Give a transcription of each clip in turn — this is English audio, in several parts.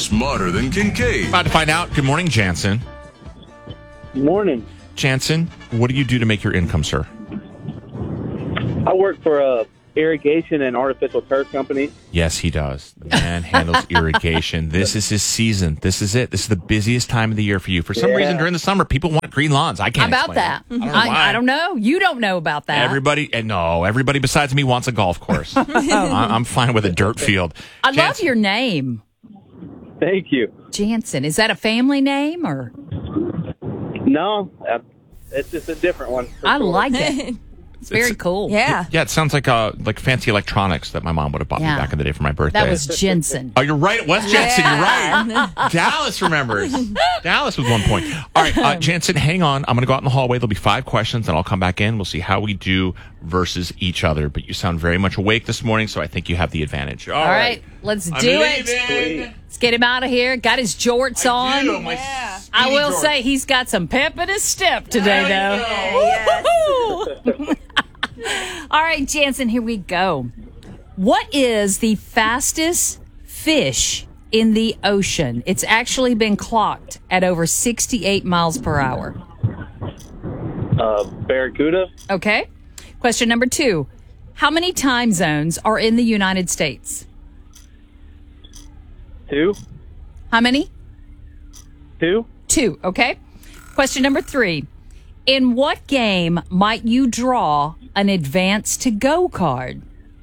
smarter than Kincaid. About to find out. Good morning, Jansen. Morning. Jansen, what do you do to make your income, sir? I work for a irrigation and artificial turf company. Yes, he does. The man handles irrigation. This is his season. This is it. This is the busiest time of the year for you. For some reason, during the summer, people want green lawns. I can't about explain that. it. I don't know why. I don't know. You don't know about that. Everybody besides me wants a golf course. I'm fine with a dirt field. I love your name, Thank you. Jansen. Is that a family name or? No, it's just a different one. I like it. It's very cool. Yeah. Yeah, it sounds like fancy electronics that my mom would have bought me back in the day for my birthday. That was Jensen. Oh, you're right. It was Jensen. You're right. Dallas remembers. Dallas was 1 point. All right, Jansen, hang on. I'm going to go out in the hallway. There'll be 5 questions, and I'll come back in. We'll see how we do versus each other. But you sound very much awake this morning, so I think you have the advantage. All right. Let's do it. Let's get him out of here. Got his jorts on. I will say he's got some pep in his step today, though. All right, Jansen, here we go. What is the fastest fish in the ocean? It's actually been clocked at over 68 miles per hour. Barracuda. Okay. Question number 2. How many time zones are in the United States? 2. How many? 2. 2. Okay. Question number 3. In what game might you draw an advance to go card?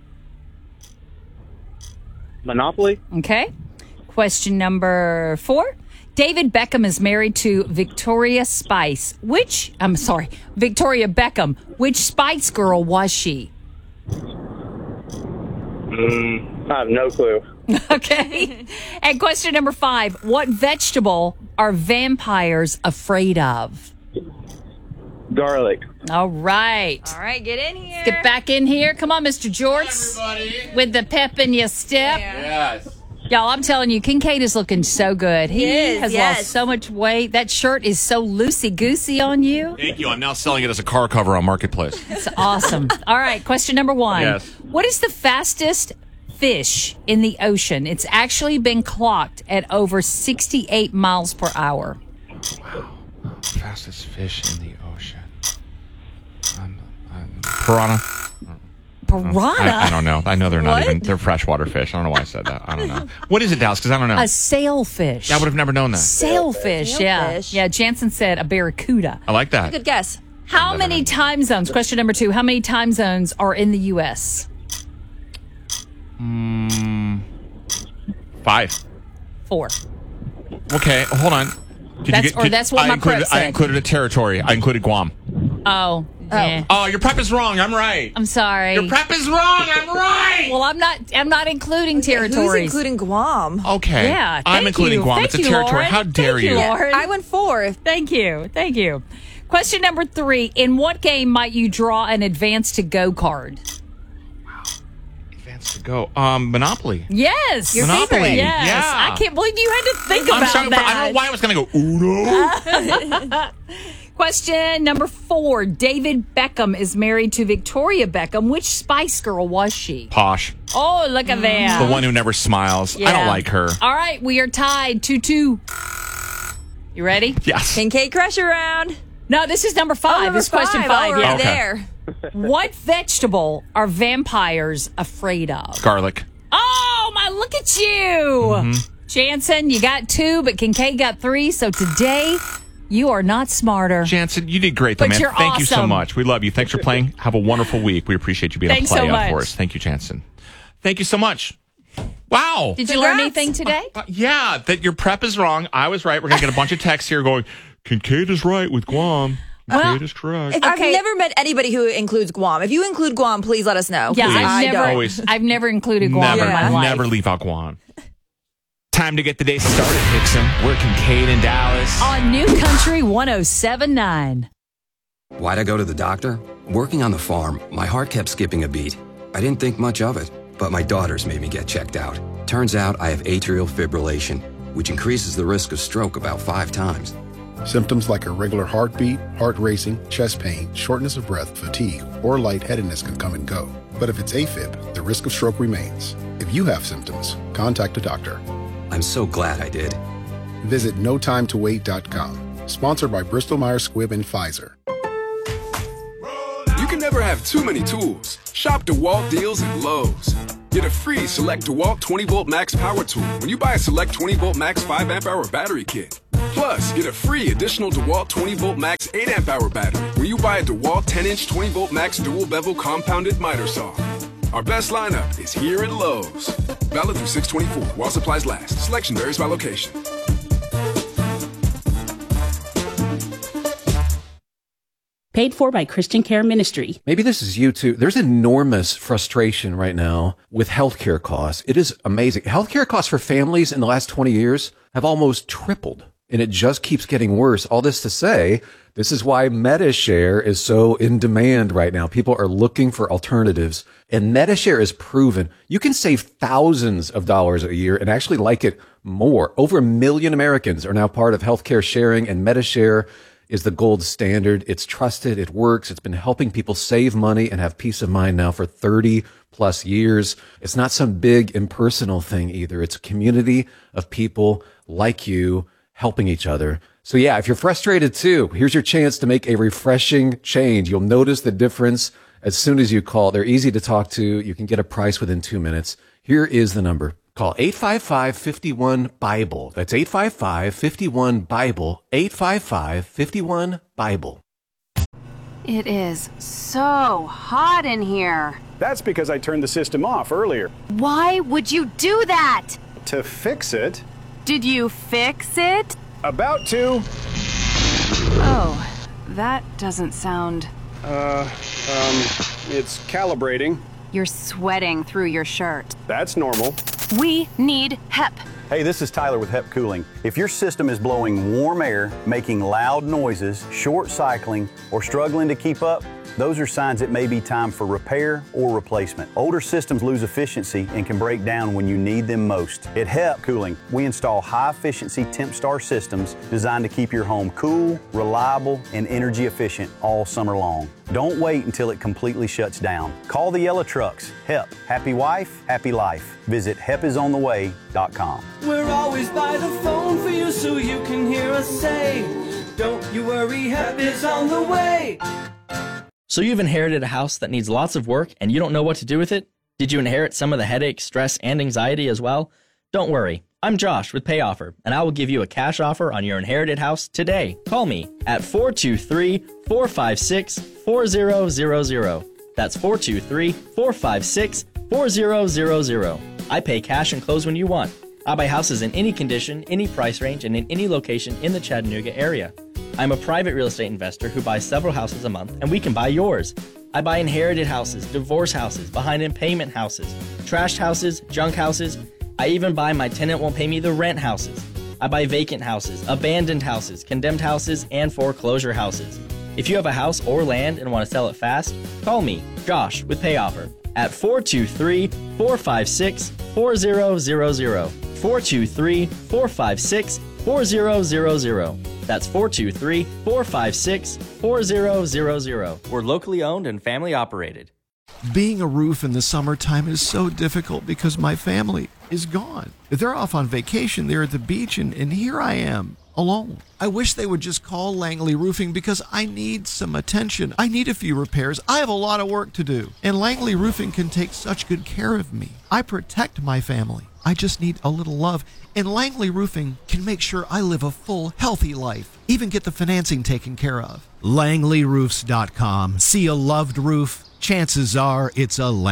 Monopoly. Okay. Question number 4. David Beckham is married to Victoria Beckham. Which Spice Girl was she? I have no clue. Okay. And question number 5. What vegetable are vampires afraid of? Garlic. All right. All right, get in here. Get back in here. Come on, Mr. Jorts. With the pep in your step. Yes. Y'all, I'm telling you, Kincaid is looking so good. He has lost so much weight. That shirt is so loosey-goosey on you. Thank you. I'm now selling it as a car cover on Marketplace. It's awesome. All right, question number 1. Yes. What is the fastest fish in the ocean? It's actually been clocked at over 68 miles per hour. Wow. Fastest fish in the ocean. Piranha. Piranha? I don't know. I know they're not even. They're freshwater fish. I don't know why I said that. I don't know. What is it, Dallas? Because I don't know. A sailfish. I would have never known that. Sailfish, yeah. Sailfish. Yeah, Jansen said a barracuda. I like that. Good guess. How many time zones? Question number 2. How many time zones are in the U.S.? 5. 4. Okay, hold on. That's what my prep said. I included a territory. I included Guam. Oh. Yeah. Oh, your prep is wrong. I'm right. I'm sorry. Your prep is wrong. I'm right. Well, I'm not including territories. Who's including Guam? Okay. Yeah. I'm including Guam. Thank it's a you, territory. Lauren. How dare Thank you, Lauren. I went 4. Thank you. Question number 3. In what game might you draw an advance to go card? Advance to go. Monopoly. Yes. Your Monopoly. favorite. Yes. Yeah. I can't believe you had to think about I'm sorry, that. I don't know why I was going to go Uno. Question number 4. David Beckham is married to Victoria Beckham. Which Spice Girl was she? Posh. Oh, look at that. The one who never smiles. I don't like her. All right, we are tied 2-2. You ready? Yes. Kincaid Crush Around. No, this is number 5. This is question 5. We're Yeah. Okay. there. What vegetable are vampires afraid of? Garlic. Oh, my, look at you. Jansen, you got 2, but Kincaid got 3. So today, you are not smarter. Jansen, you did great, though, But man. you're Thank you so awesome. much. We love you. Thanks for playing. Have a wonderful week. We appreciate you being Thanks a play so out for much. us. Thank you, Jansen. Thank you so much. Wow. Did you learn Congrats. anything today? Yeah, that your prep is wrong. I was right. We're going to get a bunch of texts here going, Kincaid is right with Guam. Kincaid is correct. I've never met anybody who includes Guam. If you include Guam, please let us know. Yeah, Please. I've never included Guam Never, in my life. never leave out Guam. Time to get the day started, Vixen. We're Kincaid in Dallas. On New Country 107.9. Why'd I go to the doctor? Working on the farm, my heart kept skipping a beat. I didn't think much of it, but my daughters made me get checked out. Turns out I have atrial fibrillation, which increases the risk of stroke about 5 times. Symptoms like irregular heartbeat, heart racing, chest pain, shortness of breath, fatigue, or lightheadedness can come and go. But if it's AFib, the risk of stroke remains. If you have symptoms, contact a doctor. I'm so glad I did. Visit notimetowait.com. Sponsored by Bristol-Myers Squibb and Pfizer. You can never have too many tools. Shop DeWalt deals at Lowe's. Get a free Select DeWalt 20-Volt Max Power Tool when you buy a Select 20-Volt Max 5-amp-hour battery kit. Plus, get a free additional DeWalt 20-Volt Max 8-amp-hour battery when you buy a DeWalt 10-inch 20-Volt Max dual-bevel compounded miter saw. Our best lineup is here at Lowe's. Valid through 6/24 while supplies last. Selection varies by location. Paid for by Christian Care Ministry. Maybe this is you too. There's enormous frustration right now with healthcare costs. It is amazing. Healthcare costs for families in the last 20 years have almost tripled, and it just keeps getting worse. All this to say, this is why MediShare is so in demand right now. People are looking for alternatives, and MediShare is proven you can save thousands of dollars a year and actually like it more. Over 1 million Americans are now part of healthcare sharing, and MediShare is the gold standard. It's trusted. It works. It's been helping people save money and have peace of mind now for 30 plus years. It's not some big impersonal thing either. It's a community of people like you helping each other. So yeah, if you're frustrated too, here's your chance to make a refreshing change. You'll notice the difference as soon as you call. They're easy to talk to. You can get a price within 2 minutes. Here is the number. Call 855-51-BIBLE. That's 855-51-BIBLE. 855-51-BIBLE. It is so hot in here. That's because I turned the system off earlier. Why would you do that? To fix it. Did you fix it? About to. Oh, that doesn't sound... It's calibrating. You're sweating through your shirt. That's normal. We need HEP. Hey, this is Tyler with HEP Cooling. If your system is blowing warm air, making loud noises, short cycling, or struggling to keep up, those are signs it may be time for repair or replacement. Older systems lose efficiency and can break down when you need them most. At HEP Cooling, we install high-efficiency TempStar systems designed to keep your home cool, reliable, and energy efficient all summer long. Don't wait until it completely shuts down. Call the yellow trucks. HEP. Happy wife, happy life. Visit hepisontheway.com. We're always by the phone for you so you can hear us say, don't you worry, HEP is on the way. So you've inherited a house that needs lots of work and you don't know what to do with it? Did you inherit some of the headache, stress, and anxiety as well? Don't worry. I'm Josh with PayOffer, and I will give you a cash offer on your inherited house today. Call me at 423-456-4000. That's 423-456-4000. I pay cash and close when you want. I buy houses in any condition, any price range, and in any location in the Chattanooga area. I'm a private real estate investor who buys several houses a month, and we can buy yours. I buy inherited houses, divorce houses, behind in payment houses, trashed houses, junk houses. I even buy my tenant won't pay me the rent houses. I buy vacant houses, abandoned houses, condemned houses, and foreclosure houses. If you have a house or land and want to sell it fast, call me, Josh, with PayOffer at 423-456-4000. 423-456-4000. That's 423-456-4000. We're locally owned and family operated. Being a roof in the summertime is so difficult because my family is gone. They're off on vacation. They're at the beach, and here I am, alone. I wish they would just call Langley Roofing because I need some attention. I need a few repairs. I have a lot of work to do. And Langley Roofing can take such good care of me. I protect my family. I just need a little love. And Langley Roofing can make sure I live a full, healthy life. Even get the financing taken care of. LangleyRoofs.com. See a loved roof? Chances are it's a